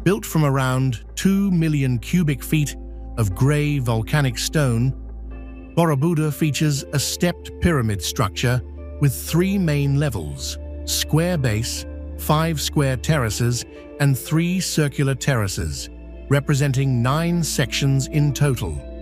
Built from around 2 million cubic feet of grey volcanic stone, Borobudur features a stepped pyramid structure with 3 main levels: square base, 5 square terraces, and 3 circular terraces, representing 9 sections in total.